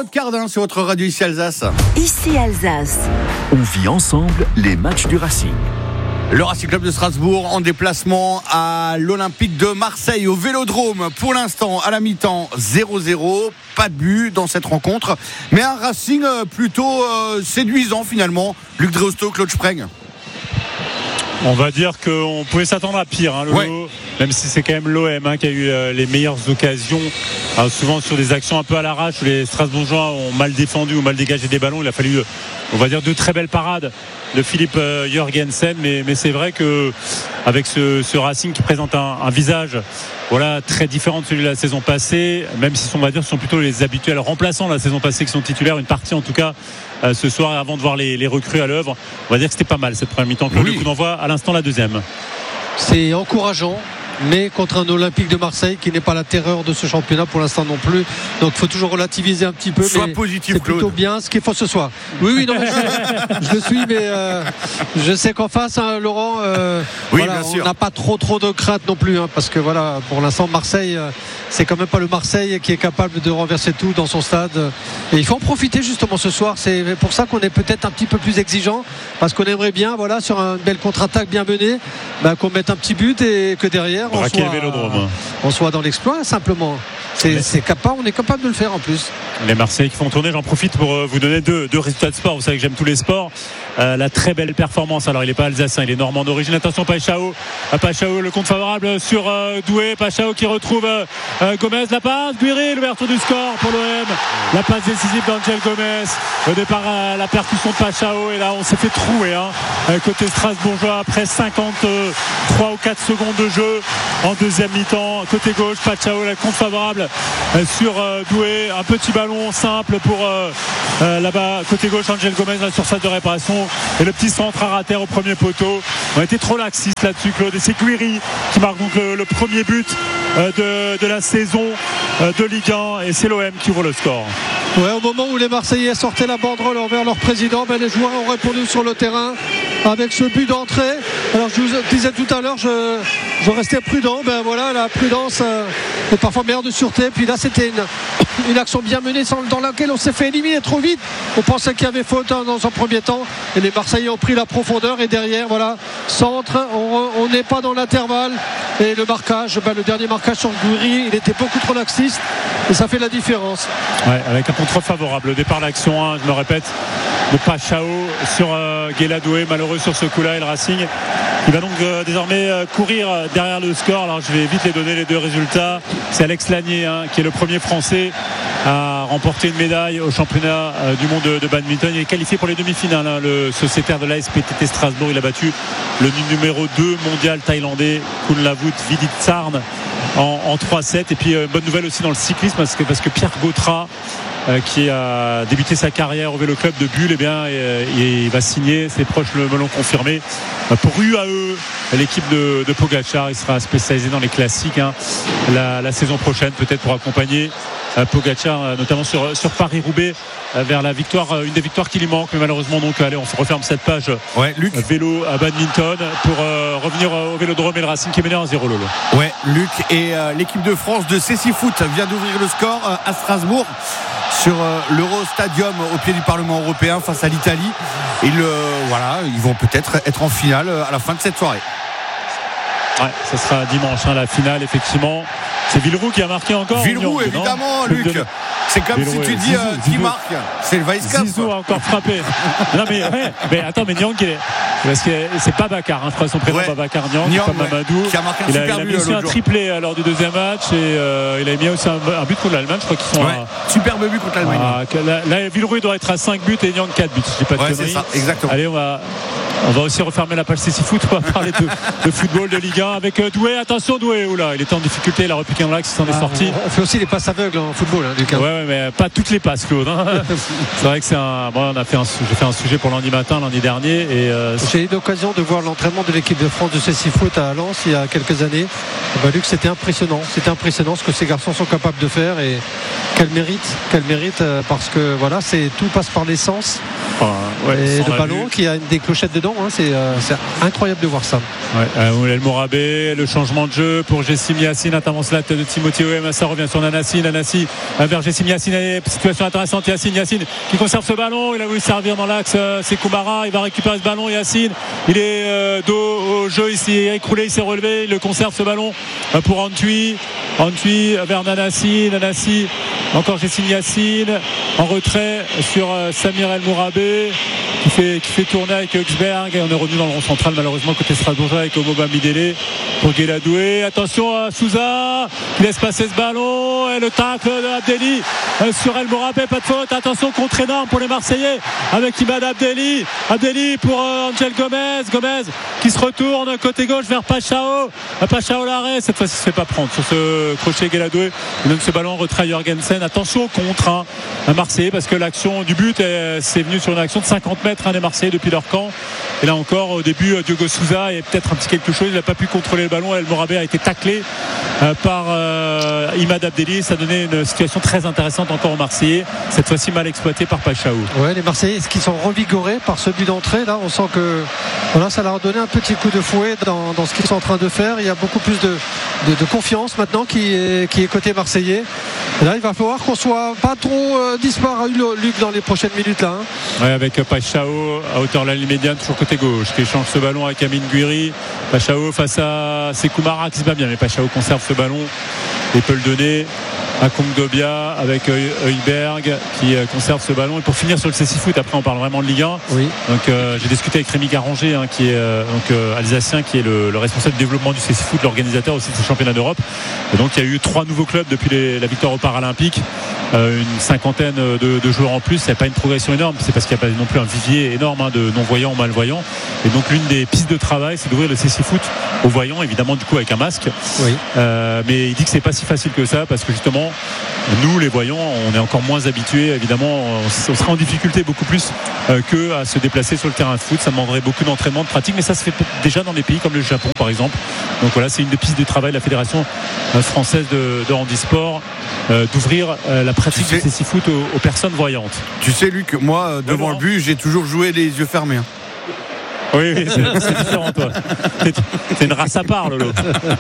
Charlotte Cardin sur votre radio ici Alsace. Ici Alsace. On vit ensemble les matchs du Racing. Le Racing Club de Strasbourg en déplacement à l'Olympique de Marseille au Vélodrome. Pour l'instant, à la mi-temps, 0-0. Pas de but dans cette rencontre. Mais un Racing plutôt séduisant finalement. Luc Dreosto, Claude Spreng. On va dire qu'on pouvait s'attendre à pire, même si c'est quand même l'OM qui a eu les meilleures occasions. Alors souvent sur des actions un peu à l'arrache où les Strasbourgeois ont mal défendu ou mal dégagé des ballons. Il a fallu, on va dire, de très belles parades de Philippe Jørgensen, mais c'est vrai que avec ce Racing qui présente un visage très différent de celui de la saison passée, même si on va dire ce sont plutôt les habituels remplaçants de la saison passée qui sont titulaires, une partie en tout cas ce soir, avant de voir les recrues à l'œuvre. On va dire que c'était pas mal cette première mi-temps. Le coup d'envoi à l'instant la deuxième. C'est encourageant, mais contre un Olympique de Marseille qui n'est pas la terreur de ce championnat pour l'instant non plus. Donc il faut toujours relativiser un petit peu. Sois positif, c'est plutôt Claude. Bien ce qu'il faut ce soir. Oui, non, je le suis, mais je sais qu'en face, Laurent, on n'a pas trop de crainte non plus, parce que pour l'instant Marseille, c'est quand même pas le Marseille qui est capable de renverser tout dans son stade. Et il faut en profiter justement ce soir. C'est pour ça qu'on est peut-être un petit peu plus exigeant, parce qu'on aimerait bien, sur une belle contre-attaque bien menée, qu'on mette un petit but et que derrière on soit dans l'exploit simplement. C'est capable, on est capable de le faire en plus. Les Marseillais qui font tourner, j'en profite pour vous donner deux résultats de sport. Vous savez que j'aime tous les sports. La très belle performance, alors il n'est pas alsacien, il est normand d'origine. Attention, Paixão, le compte favorable sur Doué. Paixão qui retrouve Gomez, la passe, Guiri, l'ouverture du score pour l'OM, la passe décisive d'Angel Gomez. Au départ, la percussion de Paixão, et là on s'est fait trouer côté strasbourgeois après 53 ou 4 secondes de jeu en deuxième mi-temps. Côté gauche, Paixão, la compte favorable sur Doué, un petit ballon simple pour là-bas côté gauche, Angel Gomez, la surface de réparation, et le petit centre à rater au premier poteau. On a été trop laxiste là-dessus, Claude, et c'est Guiri qui marque donc le premier but de la saison de Ligue 1, et c'est l'OM qui ouvre le score. Au moment où les Marseillais sortaient la banderole envers leur président, les joueurs ont répondu sur le terrain avec ce but d'entrée. Alors je vous disais tout à l'heure, je restais prudent. La prudence est parfois meilleure de sûreté. Puis là, c'était une action bien menée dans laquelle on s'est fait éliminer trop vite. On pensait qu'il y avait faute dans un premier temps, et les Marseillais ont pris la profondeur, et derrière, centre, on n'est pas dans l'intervalle, et le marquage, le dernier marquage sur Guiri, il était beaucoup trop laxiste, et ça fait la différence. Avec un contrôle favorable au départ, l'action 1, je me répète, de Paixão sur Guéladoué, malheureux sur ce coup-là, et le Racing il va donc désormais courir derrière le score. Alors je vais vite les donner les deux résultats. C'est Alex Lanier qui est le premier français à remporter une médaille au championnat du monde de badminton. Il est qualifié pour les demi-finales, le sociétaire de l'ASPTT Strasbourg. Il a battu le numéro 2 mondial thaïlandais Kunlavut Viditsarn en 3-7. Et puis bonne nouvelle aussi dans le cyclisme, parce que Pierre Gautra, qui a débuté sa carrière au vélo club de Bulle, il va signer, ses proches me l'ont confirmé, pour UAE, l'équipe de Pogacar. Il sera spécialisé dans les classiques la saison prochaine, peut-être pour accompagner Pogacar, notamment sur Paris-Roubaix, vers la victoire, une des victoires qui lui manque. Mais malheureusement, donc allez, on se referme cette page Luc. Vélo à badminton pour revenir au Vélodrome, et le Racing qui est mené 1-0, Lolo. Luc, et l'équipe de France de Cécifoot vient d'ouvrir le score à Strasbourg sur l'Eurostadium au pied du Parlement européen face à l'Italie. Ils vont peut-être être en finale à la fin de cette soirée. Ça sera dimanche, la finale, effectivement. C'est Villeroux qui a marqué encore. Villeroux, évidemment, Luc. C'est comme Villeroux, si tu dis qui marque. C'est le Vice-Cap. Zizou a encore frappé. Non, mais attends, mais Nyang, parce que c'est pas Bakar, je crois son prénom, Babacar Nyang, pas Mamadou. Qui a marqué il a mis aussi un triplé lors du deuxième match, et il a mis aussi un but contre l'Allemagne, je crois qu'ils sont superbe but contre l'Allemagne. Là, Villeroux doit être à 5 buts et Nyang 4 buts. J'ai pas de conneries. C'est ça, exactement. Allez, on va aussi refermer la page Cécifoot. On va parler de football de Ligue 1 avec Doué. Attention, Doué, il était en difficulté, il a repiqué dans l'axe, il s'en est sorti. On fait aussi les passes aveugles en football, Lucas. Mais pas toutes les passes, Claude. C'est vrai que j'ai fait un sujet pour lundi dernier, et j'ai eu l'occasion de voir l'entraînement de l'équipe de France de Cécifoot à Lens il y a quelques années. Luc, c'était impressionnant ce que ces garçons sont capables de faire, et quel mérite, parce que tout passe par l'essence. Et le ballon qui a des clochettes dedans. ans. C'est incroyable de voir ça. El Morabé, le changement de jeu pour Jessim Yacine, intervention de Timothy Oem, ça revient sur Nanassi vers Jessim Yacine, situation intéressante. Yacine qui conserve ce ballon, il a voulu servir dans l'axe, c'est Koumara, il va récupérer ce ballon. Yacine, il est dos au jeu, il s'est écroulé, il s'est relevé, il le conserve ce ballon pour Antwi vers Nanassi, encore Jessim Yacine en retrait sur Samir El Morabé qui fait tourner avec Augsberg. On est revenu dans le rond central malheureusement côté strasbourgeois avec Omoba Midele pour Guéladoué. Attention à Souza qui laisse passer ce ballon et le tacle d'Abdelli sur El Morabé, pas de faute. Attention, contre énorme pour les Marseillais avec Imad Abdelli pour Angel Gomez qui se retourne côté gauche vers Pachao l'arrêt, cette fois-ci il se fait pas prendre sur ce crochet. Guéladoué il donne ce ballon en retrait à Jorgensen. Attention contre un Marseillais parce que l'action du but c'est venu sur une action de 50 mètres des Marseillais depuis leur camp, et là encore au début Diogo Souza et peut-être un petit quelque chose, il n'a pas pu contrôler le ballon. El Morabé a été taclé par Imad Abdelli, ça donnait une situation très intéressante encore aux Marseillais, cette fois-ci mal exploitée par Pachao. Ouais, les Marseillais qui sont revigorés par ce but d'entrée là, on sent que ça leur a donné un petit coup de fouet dans ce qu'ils sont en train de faire. Il y a beaucoup plus de confiance maintenant qui est côté marseillais. Et là il va falloir qu'on soit pas trop disparu, Luc, dans les prochaines minutes là. Ouais, avec Pachao à hauteur de la ligne médiane, toujours côté gauche, qui échange ce ballon avec Amine Guiri. Pachao face à Koumara qui se bat bien, mais Pachao conserve ce ballon et peut le donner à Kongdobia avec Heuberg qui conserve ce ballon. Et pour finir sur le CC Foot, après on parle vraiment de Ligue 1. Oui. Donc j'ai discuté avec Rémi Garanger qui est alsacien, qui est le responsable du développement du CC Foot, l'organisateur aussi de ce championnat d'Europe. Et donc il y a eu 3 nouveaux clubs depuis la victoire aux Paralympiques, une cinquantaine de joueurs en plus. C'est pas une progression énorme, c'est parce qu'il n'y a pas non plus un vivier énorme de non-voyants, malvoyants. Et donc l'une des pistes de travail, c'est d'ouvrir le CC Foot aux voyants, évidemment du coup avec un masque. Oui. Mais il dit que c'est pas si facile que ça, parce que justement nous les voyants on est encore moins habitués, évidemment on serait en difficulté beaucoup plus que à se déplacer sur le terrain de foot. Ça demanderait beaucoup d'entraînement, de pratique, mais ça se fait déjà dans des pays comme le Japon par exemple. Donc voilà, c'est une des pistes de travail de la Fédération française de handisport, d'ouvrir la pratique du CC Foot aux personnes voyantes. Tu sais Luc, moi devant le but j'ai toujours joué les yeux fermés. Oui, c'est différent toi. C'est une race à part, Lolo.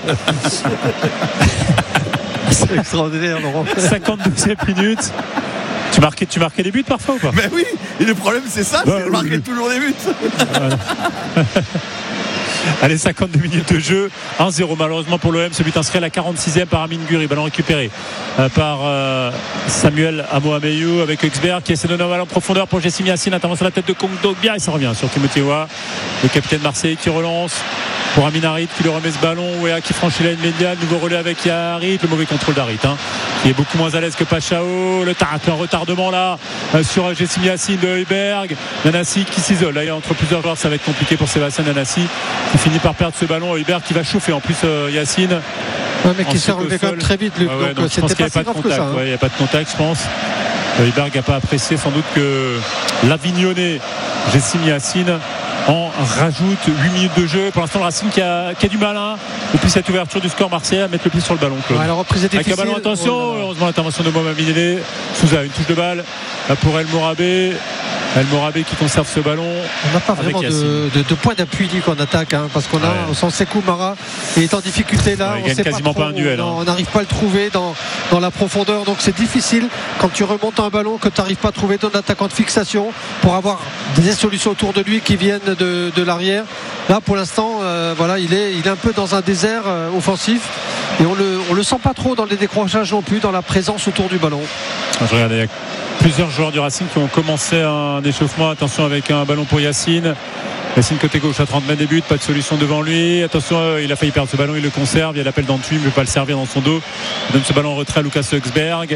C'est extraordinaire, Laurent. 52e minute. Tu marquais des buts parfois ou pas? Ben oui, et le problème c'est ça, c'est de marquer toujours des buts. Voilà. Allez, 52 minutes de jeu, 1-0 malheureusement pour l'OM. Ce but inscrit à la 46e par Amine Guiri, ballon récupéré par Samuel Amoameyou avec Augsberg qui essaie de donner un ballon en profondeur pour Jessim Yacine, intervention à la tête de Kongdobia et ça revient sur Timothy Oa, le capitaine Marseille qui relance pour Amin Harit qui lui remet ce ballon. Ouéa qui franchit la ligne médiane, nouveau relais avec Harit, le mauvais contrôle d'Harit qui est beaucoup moins à l'aise que Pachao. Le tacle, un retardement là sur Jessim Yacine de Heuberg. Nanassi qui s'isole là, il est entre plusieurs joueurs, ça va être compliqué pour Sébastien Nanassi qui finit par perdre ce ballon. Heuberg qui va chauffer en plus Yacine. Ouais, mais qui s'est relevé quand même très vite, Luc. Donc c'était pas si grave que ça. Il n'y a pas de contact, je pense. Heuberg n'a pas apprécié sans doute que l'Avignonnais Jessim Yacine en rajoute 8 minutes de jeu. Pour l'instant le Racing qui a du mal depuis cette ouverture du score marseillais à mettre le pied sur le ballon. Ouais, la reprise est difficile. Avec un ballon, attention, heureusement l'intervention de Mohamed Midele. Souza, une touche de balle pour El Morabé. El Morabé qui conserve ce ballon. On n'a pas vraiment de point d'appui en attaque, parce qu'on a on sent Sekou Mara et est en difficulté là. Il gagne quasiment pas un duel. On n'arrive pas à le trouver dans la profondeur, donc c'est difficile quand tu remontes un ballon que tu n'arrives pas à trouver ton attaquant de fixation pour avoir des solutions autour de lui qui viennent de l'arrière. Là pour l'instant il est un peu dans un désert offensif et on le sent pas trop dans les décrochages non plus, dans la présence autour du ballon. Je regarde, il y a plusieurs joueurs du Racing qui ont commencé un échauffement. Attention avec un ballon pour Yacine côté gauche à 30 mètres des buts, pas de solution devant lui. Attention, il a failli perdre ce ballon, il le conserve. Il y a l'appel d'Antwi, il ne veut pas le servir dans son dos. Il donne ce ballon en retrait à Lucas Augsberg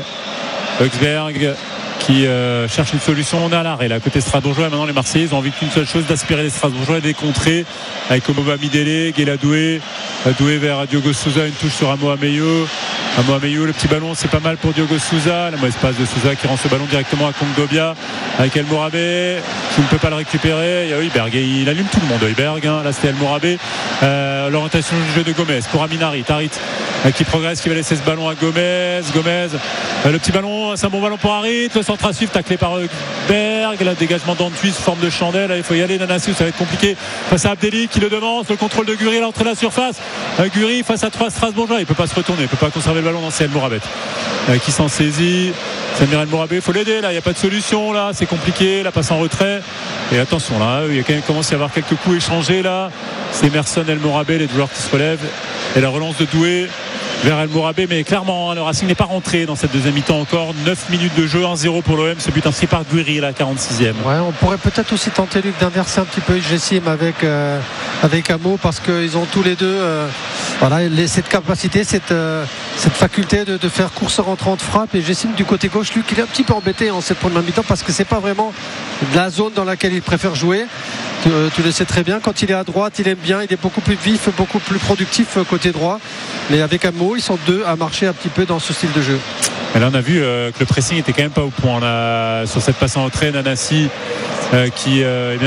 qui cherche une solution. On est à l'arrêt là côté strasbourgeois. Maintenant les Marseillais ont envie qu'une seule chose, d'aspirer les Strasbourgeois et des contrées avec Omoba Midele, Guéladoué vers Diogo Souza, une touche sur Amoameyou, le petit ballon, c'est pas mal pour Diogo Souza, la mauvaise passe de Souza qui rend ce ballon directement à Kongdobia avec El Morabé qui ne peut pas le récupérer. Il y a Højbjerg et il allume tout le monde. Højbjerg, hein. Là c'était El Morabé. L'orientation du jeu de Gomez pour Aminari. Tarit qui progresse, qui va laisser ce ballon à Gomez. Le petit ballon, c'est un bon ballon pour Harit. Le centre à suivre taclé par Højbjerg. Là, dégagement d'Antwi sous forme de chandelle. Là, il faut y aller. Nanassi, ça va être compliqué face à Abdelli qui le devance. Le contrôle de Guri à l'entrée de la surface. Guri face à 3 Strasbourgeois. Il ne peut pas se retourner, il ne peut pas conserver le ballon. Non, c'est El Morabet qui s'en saisit. Samir El Morabé, il faut l'aider. Là, il n'y a pas de solution. Là, c'est compliqué. La passe en retrait. Et attention, là, il y a quand même commence à y avoir quelques coups échangés. Là, c'est Emerson, El Morabé, les joueurs qui se relèvent. Et la relance de Doué vers El Morabé, mais clairement le Racing n'est pas rentré dans cette deuxième mi-temps encore. 9 minutes de jeu, 1-0 pour l'OM, ce but inscrit par Guri à la 46e. Ouais, on pourrait peut-être aussi tenter, Luc, d'inverser un petit peu Jessim avec Amo, parce qu'ils ont tous les deux cette capacité, cette faculté de faire course rentrante, frappe. Et Jessim du côté gauche, Luc, il est un petit peu embêté en cette première mi-temps parce que c'est pas vraiment de la zone dans laquelle il préfère jouer. Tu le sais très bien, quand il est à droite, il aime bien, il est beaucoup plus vif, beaucoup plus productif côté droit. Mais avec Amo, ils sont deux à marcher un petit peu dans ce style de jeu. Et là, on a vu que le pressing était quand même pas au point. Là, sur cette passe en retrait, Nanassi qui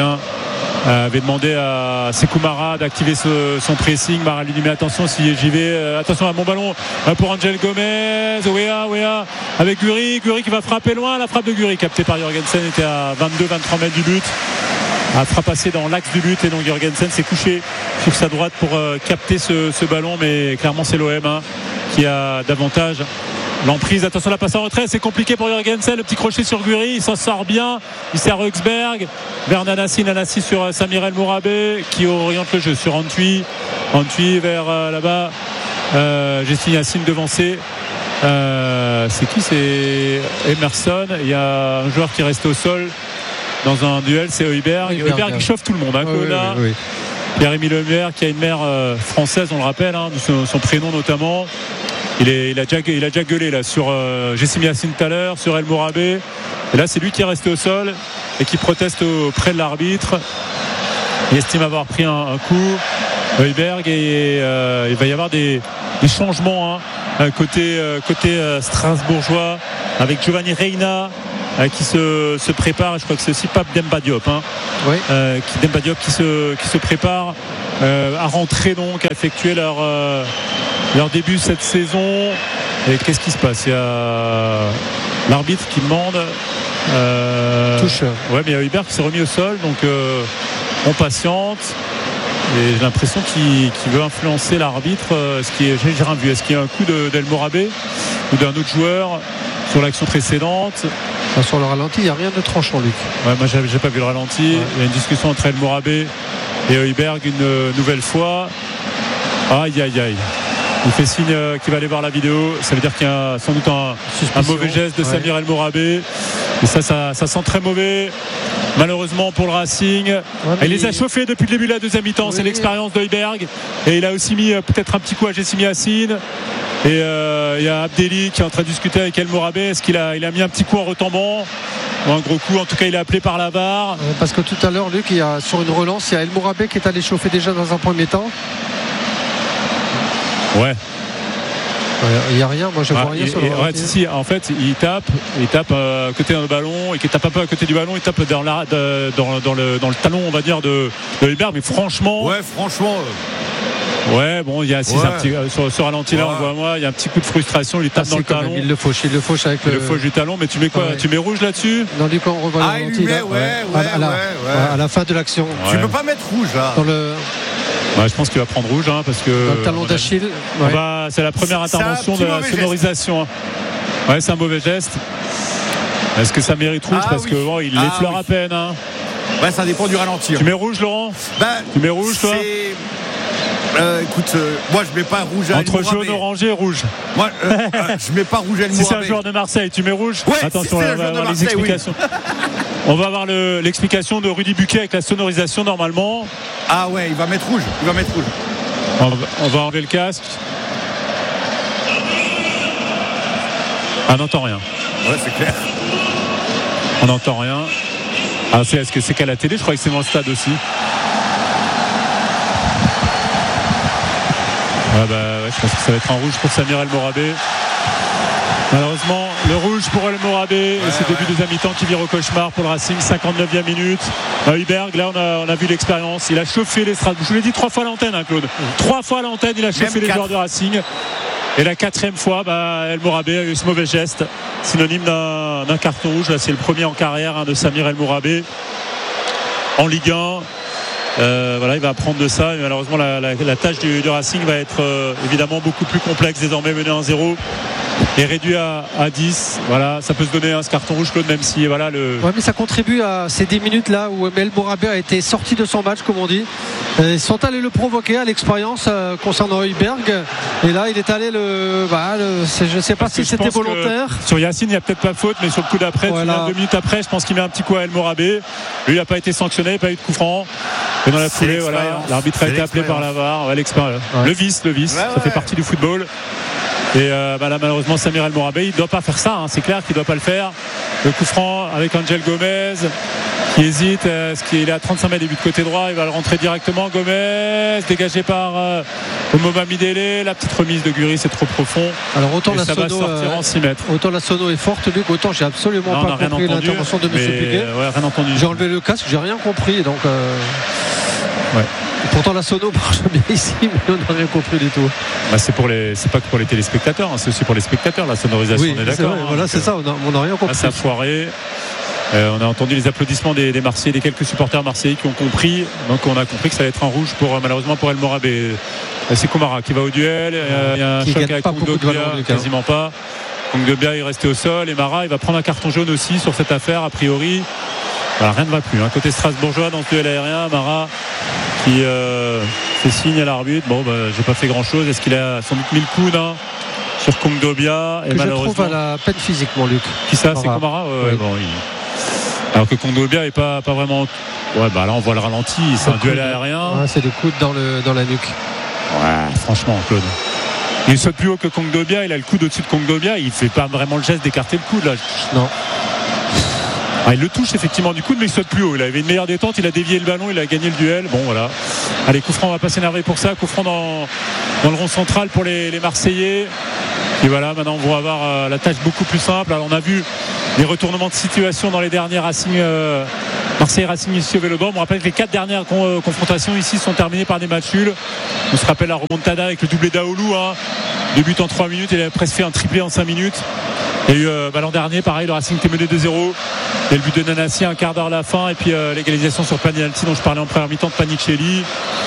avait demandé à Sekou Mara d'activer son pressing. Mara lui dit mais attention, si j'y vais, attention à mon ballon pour Angel Gomez. Wea avec Guri qui va frapper loin. La frappe de Guri captée par Jorgensen était à 22-23 mètres du but, a frappé dans l'axe du but, et donc Jorgensen s'est couché sur sa droite pour capter ce ballon, mais clairement c'est l'OM qui a davantage l'emprise. Attention, la passe en retrait, c'est compliqué pour Jorgensen. Le petit crochet sur Guri, il s'en sort bien, il sert Højbjerg vers Nanassi sur Samir El Morabé qui oriente le jeu sur Antwi vers là-bas, Jessim Yacine devancé. C'est qui? C'est Emerson. Il y a un joueur qui reste au sol dans un duel, c'est Højbjerg qui chauffe tout le monde, oui. Pierre-Emile Højbjerg qui a une mère française, on le rappelle, de son prénom notamment. Il a déjà gueulé là sur Jessim Yacine tout à l'heure, sur El Morabé, et là c'est lui qui est resté au sol et qui proteste auprès de l'arbitre. Il estime avoir pris un coup, Højbjerg, et il va y avoir des changements côté strasbourgeois, avec Giovanni Reina qui se prépare. Je crois que c'est aussi Pape Demba Diop, Demba Diop qui se prépare à rentrer, donc à effectuer leur début cette saison. Et qu'est-ce qui se passe? Il y a l'arbitre qui demande touche. Ouais, mais il y a Højbjerg qui s'est remis au sol, donc on patiente. Et j'ai l'impression qu'il veut influencer l'arbitre. J'ai rien vu. Est-ce qu'il y a un coup d'El Morabé ou d'un autre joueur sur l'action précédente? Sur le ralenti, il n'y a rien de tranchant, Luc. Ouais, moi j'ai pas vu le ralenti. Ouais. Il y a une discussion entre El Morabé et Højbjerg une nouvelle fois. Aïe. Il fait signe qu'il va aller voir la vidéo. Ça veut dire qu'il y a sans doute un mauvais geste de Samir El Morabé. Et ça sent très mauvais, malheureusement pour le Racing. Il les a chauffés depuis le début de la deuxième mi-temps. C'est l'expérience de Højbjerg. Et il a aussi mis peut-être un petit coup à Jessim Yacine. Et il y a Abdelli qui est en train de discuter avec El Morabé. Est-ce qu'il a mis un petit coup en retombant ou un gros coup? En tout cas, il est appelé par la VAR. Parce que tout à l'heure, Luc, sur une relance, il y a El Morabé qui est allé chauffer déjà dans un premier temps. Ouais. Il n'y a rien, moi je vois rien sur le ralenti. En fait, il tape à côté d'un ballon, et qu'il tape un peu à côté du ballon, il tape dans le talon, on va dire, de Højbjerg. Mais franchement. Ouais, bon, il y a sur ce ralenti-là, on voit il y a un petit coup de frustration, il tape dans le talon. Il le fauche avec le fauche du talon, mais tu mets quoi? Tu mets rouge là-dessus? Non, du coup, on revoit le ralenti. À la fin de l'action. Tu peux pas mettre rouge là. Je pense qu'il va prendre rouge, parce que le talon d'Achille. C'est la première intervention de la sonorisation. Ouais, c'est un mauvais geste. Est-ce que ça mérite rouge? Parce que il l'effleure à peine. Ouais, ça dépend du ralenti. Tu mets rouge, Laurent? Tu mets rouge, toi? Écoute, moi je mets pas rouge à entre jaune, orangé et rouge. Moi je mets pas rouge à Si c'est un joueur de Marseille, tu mets rouge? Ouais, attention, on va avoir les explications. On va avoir l'explication de Rudy Buquet avec la sonorisation normalement. Ah ouais, il va mettre rouge. On va enlever le casque. On n'entend rien. Ouais, c'est clair. On n'entend rien. Est-ce que c'est qu'à la télé? Je crois que c'est dans le stade aussi. Je pense que ça va être en rouge pour Samir El Morabé. Malheureusement, le rouge pour El Morabé et c'est le début de la mi-temps qui vire au cauchemar pour le Racing. 59e minute. Heuberg, là on a vu l'expérience. Il a chauffé les Strasbourg. Je vous l'ai dit 3 fois à l'antenne, hein, Claude. 3 fois à l'antenne, il a chauffé les joueurs de Racing. Et la 4e fois, El Morabé a eu ce mauvais geste, synonyme d'un carton rouge. Là, c'est le premier en carrière de Samir El Morabé en Ligue 1. Il va apprendre de ça et malheureusement la tâche du Racing va être évidemment beaucoup plus complexe, désormais mené 1-0 et réduit à 10. Voilà, ça peut se donner ce carton rouge, Claude, même si Ouais, mais ça contribue à ces 10 minutes là où El Morabé a été sorti de son match, comme on dit. Ils sont allés le provoquer à l'expérience concernant Heuberg et là il est allé je ne sais pas si c'était volontaire. Sur Yacine il n'y a peut-être pas faute, mais sur le coup d'après, 2 minutes après, je pense qu'il met un petit coup à El Morabé. Lui il n'a pas été sanctionné, il n'a pas eu de coup franc. Et dans la foulée, l'arbitre a été appelé par la VAR. Le vice, ça fait partie du football. Et là, malheureusement, Samir El Morabé, il ne doit pas faire ça, c'est clair qu'il ne doit pas le faire. Le coup franc avec Angel Gomez qui hésite, est-ce qu'il est à 35 mètres début de côté droit, il va le rentrer directement. Gomez dégagé par Omoma Midele, la petite remise de Guri, c'est trop profond. Alors autant ça va sortir en 6 mètres. Autant la sono est forte, Luc, autant j'ai absolument pas compris l'intervention de M. Piquet. Rien entendu. J'ai enlevé le casque, j'ai rien compris, donc pourtant la sono marche bien ici, mais on n'a rien compris du tout. C'est pas que pour les téléspectateurs, c'est aussi pour les spectateurs, la sonorisation, on est d'accord. C'est ça, on n'a rien compris. Ça a foiré. On a entendu les applaudissements des Marseillais, des quelques supporters marseillais qui ont compris. Donc on a compris que ça allait être un rouge malheureusement pour El Morabé. C'est Komara qui va au duel. Il y a un choc avec Kondogbia, quasiment pas. Kondogbia est resté au sol et Mara il va prendre un carton jaune aussi sur cette affaire a priori. Alors, rien ne va plus. Côté strasbourgeois dans ce duel aérien, Mara qui fait signe à l'arbitre. J'ai pas fait grand chose. Est-ce qu'il a sans doute mis le coude sur Kondogbia et malheureusement. Je trouve à la peine physiquement, Luc. Qui ça, c'est Komara Alors que Kondogbia est pas vraiment. Là on voit le ralenti. C'est un duel aérien. C'est le coude dans la nuque. Ouais, franchement, Claude. Il saute plus haut que Kondogbia. Il a le coude au-dessus de Kondogbia. Il fait pas vraiment le geste d'écarter le coude là. Non. Il le touche effectivement du coude, mais il saute plus haut. Il avait une meilleure détente, il a dévié le ballon, il a gagné le duel. Allez, coup franc, on va pas s'énerver pour ça. Coup franc dans le rond central pour les Marseillais. Et maintenant on va avoir la tâche beaucoup plus simple. Alors, on a vu les retournements de situation dans les derniers Marseille Racing ici au Vélodrome. On rappelle que les 4 dernières confrontations ici sont terminées par des matchs nuls. On se rappelle la remontada avec le doublé d'Aoulou, 2 buts en 3 minutes. Il a presque fait un triplé en 5 minutes. Il y a eu l'an dernier, pareil, le Racing était mené 2-0. Et le but de Nanassi un quart d'heure à la fin. Et puis l'égalisation sur penalty dont je parlais en première mi-temps de Panicelli.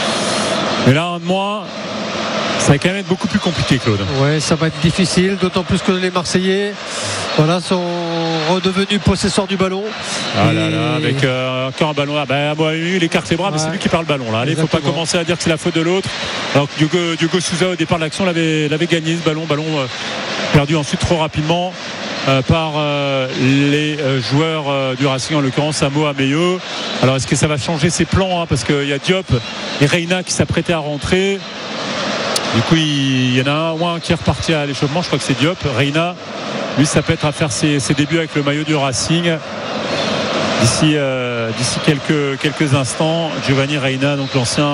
Et là, un de moins. Ça va quand même être beaucoup plus compliqué, Claude. Ouais, ça va être difficile, d'autant plus que les Marseillais sont redevenus possesseurs du ballon. Avec encore un ballon. Il écarte les bras, mais c'est lui qui perd le ballon. Là, il ne faut pas commencer à dire que c'est la faute de l'autre. Alors que Diogo Souza, au départ de l'action, l'avait gagné ce ballon. Perdu ensuite trop rapidement par les joueurs du Racing, en l'occurrence Amo Ameyo. Alors est-ce que ça va changer ses plans, parce qu'il y a Diop et Reina qui s'apprêtaient à rentrer. Du coup il y en a un qui est reparti à l'échauffement, je crois que c'est Diop. Reina lui s'apprête à faire ses débuts avec le maillot du Racing d'ici quelques instants. Giovanni Reina, donc l'ancien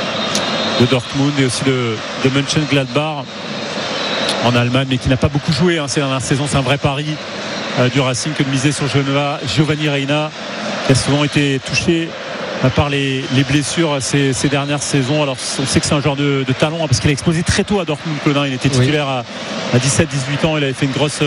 de Dortmund et aussi de Mönchengladbach en Allemagne, mais qui n'a pas beaucoup joué ces dernières saisons. C'est un vrai pari du Racing que de miser sur Giovanni Reina, qui a souvent été touché par les blessures ces dernières saisons. Alors on sait que c'est un joueur de talent, parce qu'il a explosé très tôt à Dortmund. Claudin, il était titulaire à 17-18 ans. Il avait fait une grosse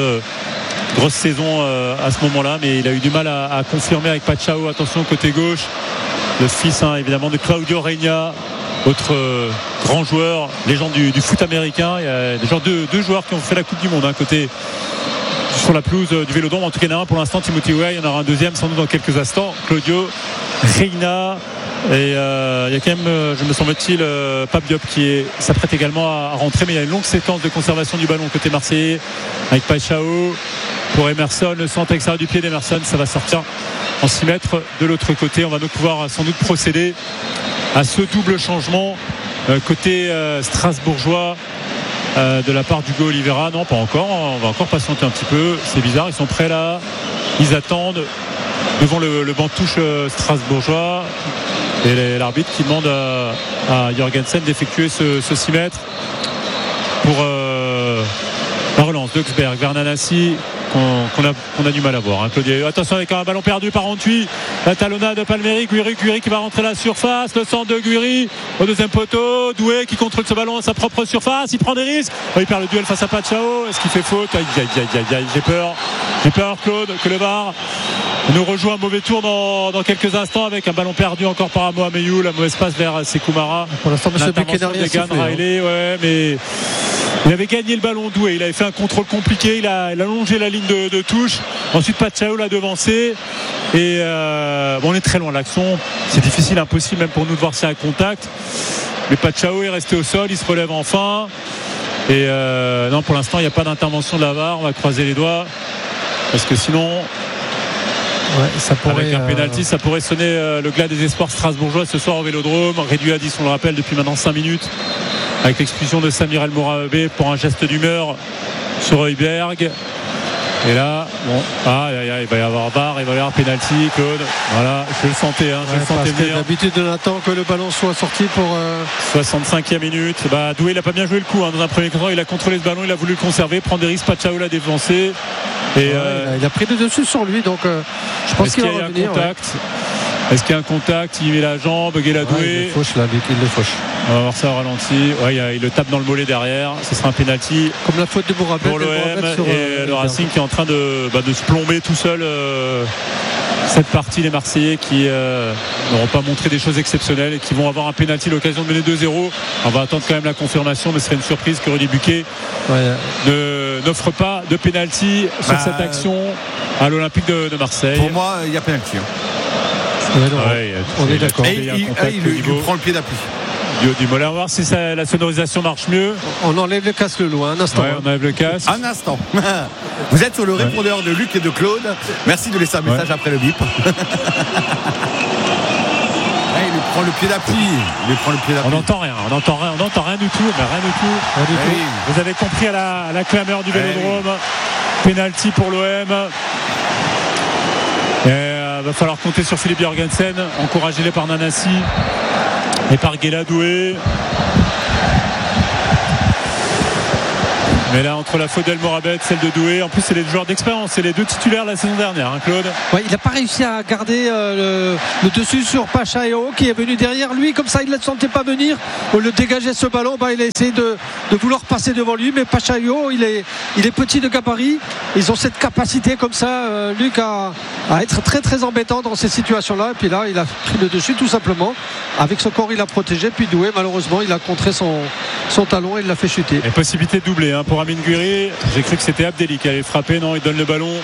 saison à ce moment-là, mais il a eu du mal à confirmer avec Pachao. Attention côté gauche, le fils évidemment de Claudio Reina, autre grand joueur, légende du foot américain. Il y a déjà deux joueurs qui ont fait la Coupe du Monde côté sur la pelouse du Vélodrome. En tout cas, il y en a un pour l'instant, Timothy Weah. Il y en aura un deuxième sans doute dans quelques instants, Claudio Reina. Et il y a quand même, je me semble-t-il, Pape Diop qui s'apprête également à rentrer, mais il y a une longue séquence de conservation du ballon côté marseillais avec Pachao pour Emerson. Le centre extérieur du pied d'Emerson, ça va sortir en 6 mètres de l'autre côté. On va donc pouvoir sans doute procéder à ce double changement côté strasbourgeois de la part d'Hugo Oliveira. Non, pas encore, on va encore patienter un petit peu. C'est bizarre, ils sont prêts là, ils attendent devant le banc de touche strasbourgeois, et l'arbitre qui demande à Jorgensen d'effectuer ce 6 mètres pour La relance d'Augsberg vers Nanassi qu'on a du mal à voir, hein, Claudier. Attention avec un ballon perdu par Antwi, la talonnade de Palmieri, Guiri qui va rentrer à la surface, le centre de Guiri au deuxième poteau, Doué qui contrôle ce ballon à sa propre surface, il prend des risques, il perd le duel face à Pachao, est-ce qu'il fait faute? Aïe, j'ai peur Claude que le VAR nous rejoue un mauvais tour dans quelques instants avec un ballon perdu encore par Amoameyou, la mauvaise passe vers Sekoumara. Pour l'instant M. Riley, ouais, mais il avait gagné le ballon Doué, il avait fait un contrôle compliqué, il a longé la ligne de touche, ensuite Pachao l'a devancé et on est très loin de l'action, c'est difficile, impossible même pour nous de voir s'il y a un contact, mais Pachao est resté au sol, il se relève enfin et non, pour l'instant il n'y a pas d'intervention de la VAR, on va croiser les doigts parce que sinon ça pourrait, avec un pénalty ça pourrait sonner le glas des espoirs strasbourgeois ce soir au Vélodrome, réduit à 10 on le rappelle depuis maintenant 5 minutes avec l'expulsion de Samir El Mourabé pour un geste d'humeur sur Heuberg. Et là, il va y avoir VAR, il va y avoir pénalty, Claude. Voilà, je le sentais, je le sentais venir. D'habitude, on attend que le ballon soit sorti pour 65e minute. Doué, il a pas bien joué le coup. Dans un premier temps, il a contrôlé ce ballon, il a voulu le conserver, prendre des risques. Pachao l'a défoncé. Et il a pris le dessus sur lui, donc je pense qu'il va revenir. Est-ce qu'il y a un contact? Il met la jambe, Guéladoué. Il le fauche là, il le fauche. On va voir ça au ralenti. Il le tape dans le mollet derrière. Ce sera un pénalty. Comme la faute de Mourabet pour l'OM et le Racing qui est en train de se plomber tout seul. Cette partie, les Marseillais qui n'auront pas montré des choses exceptionnelles et qui vont avoir un pénalty, l'occasion de mener 2-0. On va attendre quand même la confirmation, mais ce serait une surprise que Rudy Buquet n'offre pas de pénalty sur cette action à l'Olympique de Marseille. Pour moi, il y a pénalty. On est d'accord. Et il prend le pied d'appui. Du Mollet, on va voir si la sonorisation marche mieux. On enlève le casque le loin, un instant. On enlève le casque. Un instant. Vous êtes sur le répondeur de Luc et de Claude. Merci de laisser un message après le bip. Il lui prend le pied d'appui. On n'entend rien du tout. Vous avez compris à la clameur du Vélodrome. Pénalty pour l'OM. Va falloir compter sur Philippe Jorgensen, encouragé par Nanassi et par Guéladoué. Mais là, entre la faute d'El Mourabet, celle de Doué, en plus c'est les joueurs d'expérience, c'est les deux titulaires la saison dernière, Claude. Il n'a pas réussi à garder le dessus sur Pachao qui est venu derrière lui, comme ça il ne le sentait pas venir. Au lieu de dégager ce ballon, il a essayé de vouloir passer devant lui, mais Pachao il est petit de gabarit. Ils ont cette capacité comme ça, Luc, à être très très embêtant dans ces situations-là. Et puis là, il a pris le dessus tout simplement. Avec son corps, il a protégé. Puis Doué, malheureusement, il a contré son talon et il l'a fait chuter. Et possibilité de doubler pour Amine Guiri. J'ai cru que c'était Abdelli qui allait frapper. Non, il donne le ballon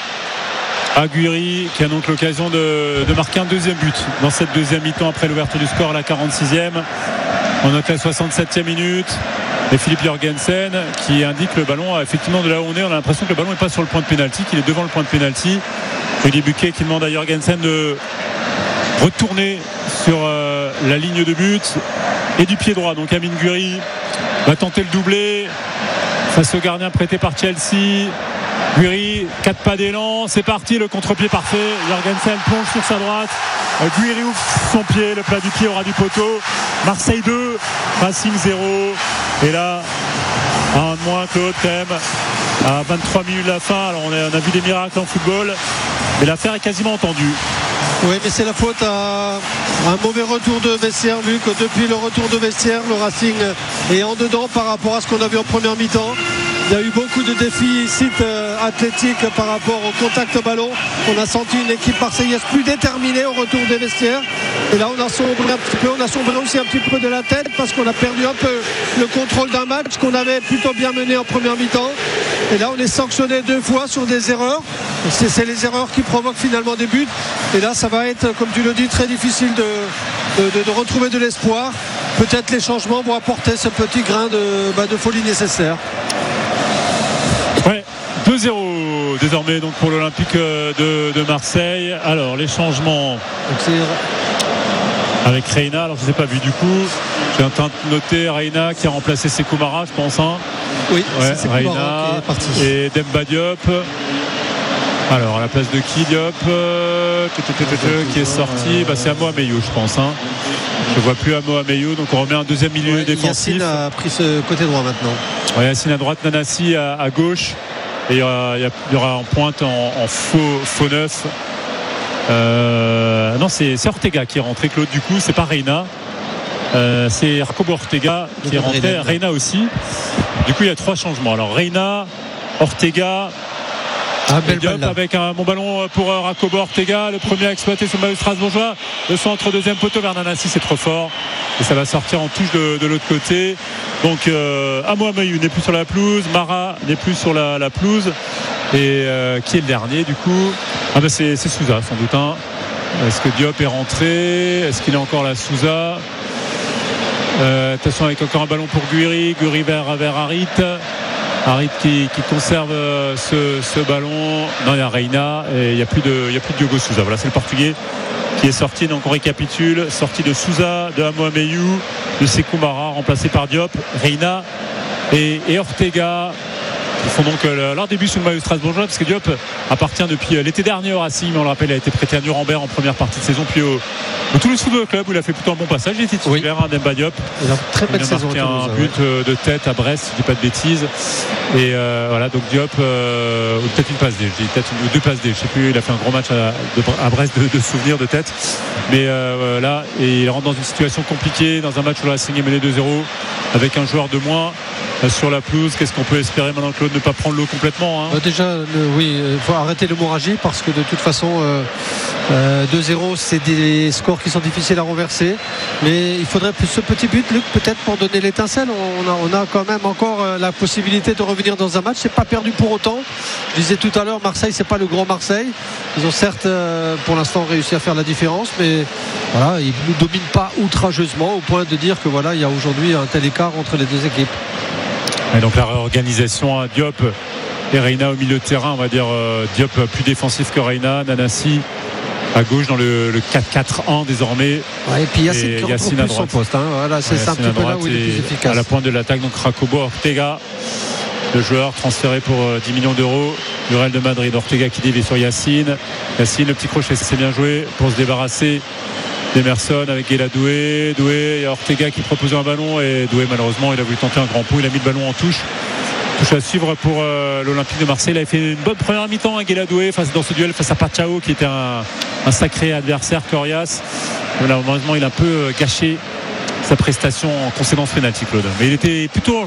à Guiri qui a donc l'occasion de marquer un deuxième but dans cette deuxième mi-temps après l'ouverture du score à la 46e. On note la 67e minute. Et Philippe Jorgensen qui indique le ballon effectivement de là où on est. On a l'impression que le ballon n'est pas sur le point de pénalty, qu'il est devant le point de pénalty. Rudy Buquet qui demande à Jorgensen de retourner sur la ligne de but et du pied droit. Donc Amine Guiri va tenter le doublé face au gardien prêté par Chelsea. Guiri, 4 pas d'élan, c'est parti, le contre-pied parfait. Jorgensen plonge sur sa droite. Guiri ouvre son pied, le plat du pied aura du poteau. Marseille 2, Racing 0. Et là, un de moins, Claude, quand même, à 23 minutes de la fin. Alors on a vu des miracles en football, mais l'affaire est quasiment entendue. Oui, mais c'est la faute à un mauvais retour de vestiaire, Luc. Depuis le retour de vestiaire, le Racing est en dedans par rapport à ce qu'on a vu en première mi-temps. Il y a eu beaucoup de déficits athlétiques par rapport au contact au ballon. On a senti une équipe marseillaise plus déterminée au retour des vestiaires. Et là, on a sombré un petit peu. On a sombré aussi un petit peu de la tête parce qu'on a perdu un peu le contrôle d'un match qu'on avait plutôt bien mené en première mi-temps. Et là, on est sanctionné 2 fois sur des erreurs. C'est les erreurs qui provoquent finalement des buts. Et là, ça va être, comme tu le dis, très difficile de retrouver de l'espoir. Peut-être les changements vont apporter ce petit grain de folie nécessaire. Ouais, 2-0 désormais donc pour l'Olympique de Marseille. Alors les changements avec Reina, alors je ne les ai pas vus du coup. J'ai en train de noter Reina qui a remplacé Sekoumara, je pense. Oui, ouais, c'est Reina qui est parti. et Demba Diop. Alors à la place de qui, Diop qui est sorti, c'est Amo Ameyu, je pense. Je vois plus Amo Ameyu, donc on remet un deuxième milieu défensif. Yacine a pris ce côté droit maintenant. Yacine à droite, Nanasi à gauche. Et il y aura en pointe en faux neuf. Non, c'est Ortega qui est rentré, Claude. Du coup, c'est pas Reina. C'est Jacobo Ortega qui est rentré. Reina aussi. Du coup, il y a 3 changements. Alors Reina, Ortega. Diop avec un bon ballon pour Jacobo Ortega, le premier à exploiter sur le maillot strasbourgeois. Le centre, deuxième poteau vers Nanasi, c'est trop fort et ça va sortir en touche de l'autre côté. Donc Amo Ameyu n'est plus sur la pelouse, Mara n'est plus sur la pelouse. Et qui est le dernier du coup? C'est Souza sans doute. Est-ce que Diop est rentré? Est-ce qu'il est encore là, Souza? Attention, avec encore un ballon pour Guri vers Harit. Harit qui conserve ce ballon. Non, il y a Reina et il n'y a plus de Diogo Souza. Voilà, c'est le Portugais qui est sorti. Donc on récapitule. Sortie de Souza, de Amo Ameyu, de Sékou Mara, remplacé par Diop, Reina et Ortega, qui font donc leur début sous le maillot strasbourgeois, parce que Diop appartient depuis l'été dernier au Racing, mais on le rappelle, il a été prêté à Nuremberg en première partie de saison, puis au Toulouse Football Club où il a fait plutôt un bon passage. Il était titulaire, Demba Diop. Il a très belle saison. Il a marqué un but de tête à Brest, si je dis pas de bêtises. Et voilà, donc Diop, ou peut-être une passe D, je dis peut-être une ou 2 passes D, je sais plus. Il a fait un gros match à Brest de souvenirs de tête. Mais là, et il rentre dans une situation compliquée, dans un match où le Racing est mené 2-0, avec un joueur de moins sur la pelouse. Qu'est-ce qu'on peut espérer maintenant, Claude? Ne pas prendre l'eau complètement, Déjà, oui, il faut arrêter l'hémorragie, parce que de toute façon 2-0, c'est des scores qui sont difficiles à renverser, mais il faudrait plus ce petit but, Luc, peut-être pour donner l'étincelle. On a quand même encore la possibilité de revenir dans un match. C'est pas perdu pour autant. Je disais tout à l'heure, Marseille, c'est pas le grand Marseille. Ils ont certes pour l'instant réussi à faire la différence, mais voilà, ils ne dominent pas outrageusement au point de dire que voilà, il y a aujourd'hui un tel écart entre les deux équipes. Et donc la réorganisation à Diop et Reina au milieu de terrain, on va dire Diop plus défensif que Reina, Nanasi à gauche dans le 4-4-1 désormais. Et puis Yacine à droite. Son poste, Voilà, c'est un petit peu là où il est plus efficace. À la pointe de l'attaque, donc Jacobo Ortega, le joueur transféré pour 10 millions d'euros du Real de Madrid. Ortega qui dévie sur Yacine, le petit crochet, c'est bien joué pour se débarrasser d'Emerson avec Guéla Doué. Il y a Ortega qui propose un ballon et Doué, malheureusement, il a voulu tenter un grand pot. Il a mis le ballon en touche. Touche à suivre pour l'Olympique de Marseille. Il avait fait une bonne première mi-temps à Guéla Doué dans ce duel face à Pachao, qui était un sacré adversaire coriace. Malheureusement, il a un peu gâché sa prestation en conséquence pénalty, Claude. Mais il était plutôt